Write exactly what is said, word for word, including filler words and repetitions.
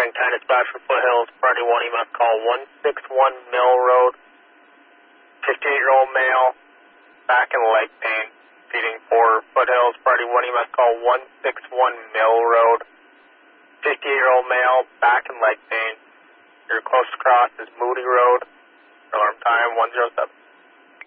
Frank ten, it's Bradford Foothills, priority one, you must call one six one Mill Road. fifty-eight-year-old male, back and leg pain, feeding for Foothills, priority one, you must call one six one Mill Road. fifty-eight-year-old male, back and leg pain. Your closest cross is Moody Road. Alarm time one zero seven.